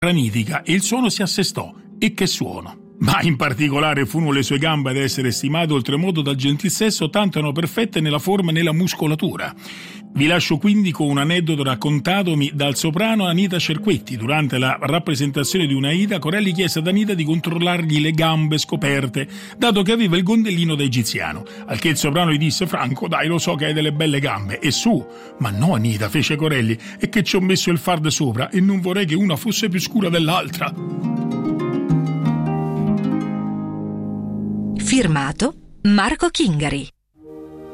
granitica e il suono si assestò. E che suono! Ma in particolare furono le sue gambe ad essere stimate oltremodo dal gentil sesso, tanto erano perfette nella forma e nella muscolatura. Vi lascio quindi con un aneddoto raccontatomi dal soprano Anita Cerquetti. Durante la rappresentazione di un'Aida, Corelli chiese ad Anita di controllargli le gambe scoperte, dato che aveva il gondellino da egiziano. Al che il soprano gli disse: Franco, dai, lo so che hai delle belle gambe, e su. Ma no, Anita, fece Corelli, è che ci ho messo il fard sopra e non vorrei che una fosse più scura dell'altra. Firmato Marco Chingari.